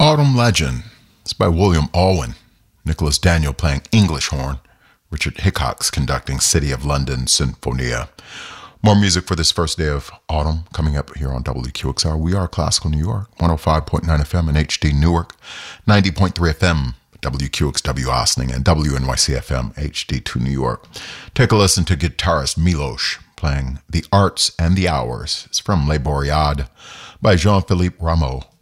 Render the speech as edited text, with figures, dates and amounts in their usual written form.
Autumn Legend. It's by William Alwyn. Nicholas Daniel playing English horn. Richard Hickox conducting City of London Sinfonia. More music for this first day of autumn coming up here on WQXR. We are Classical New York, 105.9 FM in HD Newark, 90.3 FM WQXW Ossining, and WNYC FM HD2 New York. Take a listen to guitarist Milos playing The Arts and the Hours. It's from Les Boreades by Jean-Philippe Rameau.